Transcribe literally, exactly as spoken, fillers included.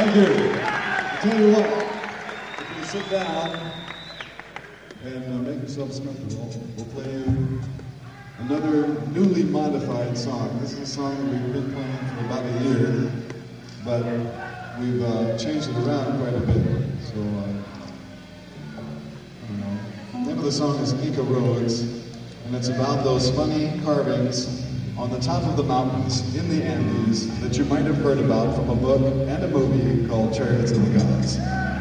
Thank you. I tell you what, if you sit down and uh, make yourselves comfortable, we'll play you another newly modified song. This is a song that we've been playing for about a year, but we've uh, changed it around quite a bit. So, uh, I don't know. The name of the song is Inca Roads, and it's about those funny carvings on the top of the mountains in the Andes that you might have heard about from a book and a movie called Chariots of the Gods.